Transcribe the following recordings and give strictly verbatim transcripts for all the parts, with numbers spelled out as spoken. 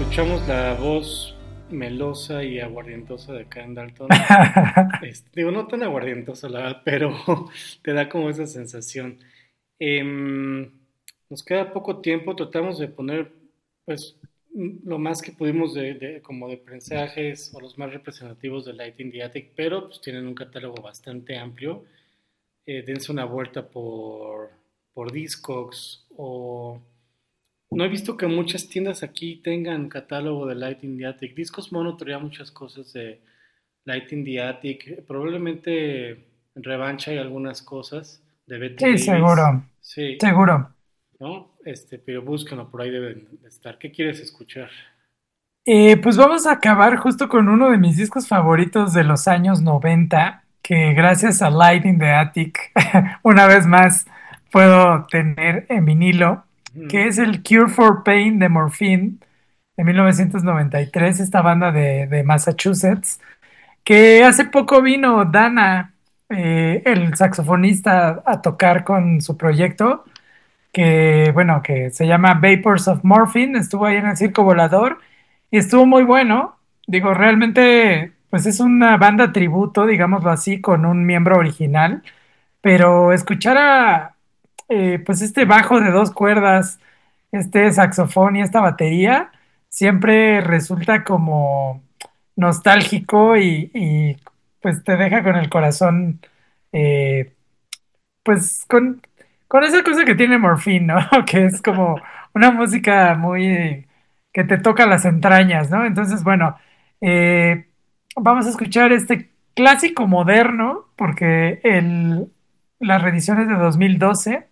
escuchamos la voz melosa y aguardientosa de Ken Dalton. Este, digo, no tan aguardientosa, la verdad, pero te da como esa sensación. Em, nos queda poco tiempo, tratamos de poner pues lo más que pudimos de, de- como de prensajes o los más representativos de Light in the Attic, pero pues tienen un catálogo bastante amplio. Eh, dense una vuelta por, por Discogs o... No he visto que muchas tiendas aquí tengan catálogo de Light in the Attic. Discos Mono traía muchas cosas de Light in the Attic. Probablemente en Revancha hay algunas cosas de Betty Sí, Davis. seguro, Sí, seguro. ¿no? Este, pero búsquenlo, por ahí deben de estar. ¿Qué quieres escuchar? Eh, pues vamos a acabar justo con uno de mis discos favoritos de los años noventa, que gracias a Light in the Attic, una vez más puedo tener en vinilo, Ujú. que es el Cure for Pain de Morphine de mil novecientos noventa y tres, esta banda de, de Massachusetts, que hace poco vino Dana, eh, el saxofonista, a tocar con su proyecto que, bueno, que se llama Vapors of Morphine, estuvo ahí en el Circo Volador y estuvo muy bueno. Digo, realmente, pues es una banda tributo, digámoslo así, con un miembro original, pero escuchar a, eh, pues este bajo de dos cuerdas, este saxofón y esta batería, siempre resulta como nostálgico y, y, pues te deja con el corazón eh, pues con, con esa cosa que tiene Morphine, ¿no? Que es como una música muy eh, que te toca las entrañas, ¿no? Entonces, bueno, eh, vamos a escuchar este clásico moderno, porque el, la reedición es de dos mil doce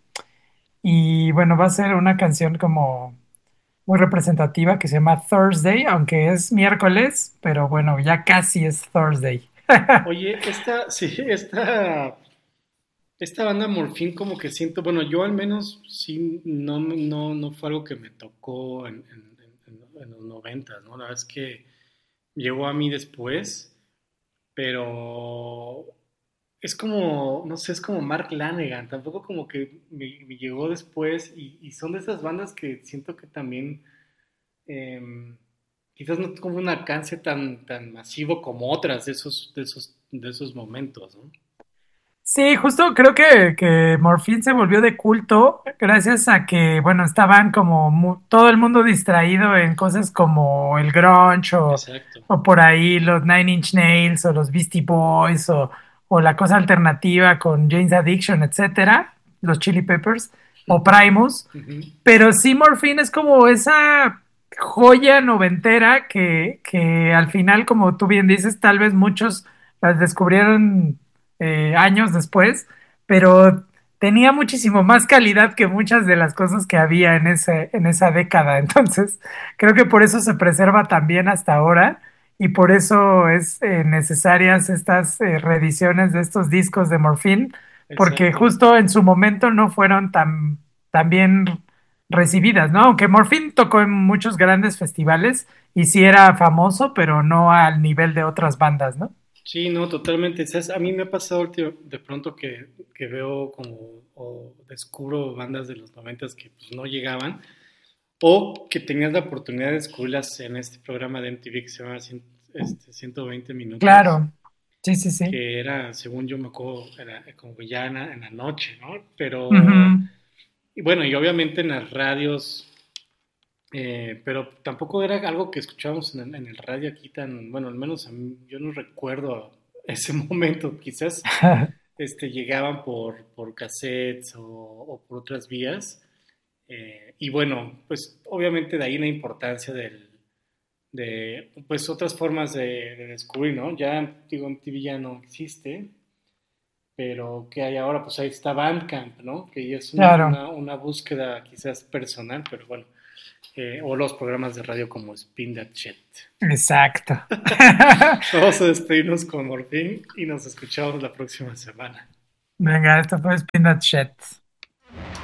y bueno, va a ser una canción como muy representativa que se llama Thursday, aunque es miércoles, pero bueno, ya casi es Thursday. Oye, esta, sí, esta, esta banda Morphine como que siento, bueno, yo al menos sí, no, no, no fue algo que me tocó en, en- en- en los noventas, ¿no? La verdad es que llegó a mí después, pero es como, no sé, es como Mark Lanegan, tampoco como que me, me llegó después y, y son de esas bandas que siento que también em, quizás no como un alcance tan, tan masivo como otras de esos, de esos, de esos momentos, ¿no? Sí, justo creo que, que Morphine se volvió de culto gracias a que, bueno, estaban como mu- todo el mundo distraído en cosas como el grunge o, Exacto. o por ahí los Nine Inch Nails o los Beastie Boys o, o la cosa alternativa con Jane's Addiction, etcétera, los Chili Peppers o Primus. Ujú. Pero sí, Morphine es como esa joya noventera que, que al final, como tú bien dices, tal vez muchos las descubrieron eh, años después, pero tenía muchísimo más calidad que muchas de las cosas que había en ese, en esa década. Entonces, creo que por eso se preserva también hasta ahora y por eso es eh, necesarias estas eh, reediciones de estos discos de Morphine, porque Exacto. justo en su momento no fueron tan, tan bien recibidas, ¿no? Aunque Morphine tocó en muchos grandes festivales y sí era famoso, pero no al nivel de otras bandas, ¿no? Sí, no, totalmente. ¿Sabes? A mí me ha pasado ulti- de pronto que, que veo como o descubro bandas de los noventas que pues, no llegaban o que tenías la oportunidad de descubrirlas en este programa de M T V que se llama cien- este, ciento veinte minutos, Claro, sí, sí, sí. que era, según yo me acuerdo, era como ya en la, en la noche, ¿no? Pero, Ujú. y bueno, y obviamente en las radios, eh, pero tampoco era algo que escuchábamos en el, en el radio aquí tan, bueno, al menos a mí, yo no recuerdo ese momento, quizás este, llegaban por, por cassettes o, o por otras vías. Eh, y bueno, pues obviamente de ahí la importancia del, de pues otras formas de, de descubrir, ¿no? Ya digo, M T V ya no existe, pero ¿qué hay ahora? Pues ahí está Bandcamp, ¿no? Que ya es una, Claro, una, una búsqueda quizás personal, pero bueno, eh, o los programas de radio como Spin That Shit. exacto. Vamos a despedirnos con Morfín y nos escuchamos la próxima semana. Venga, esto fue Spin That Shit.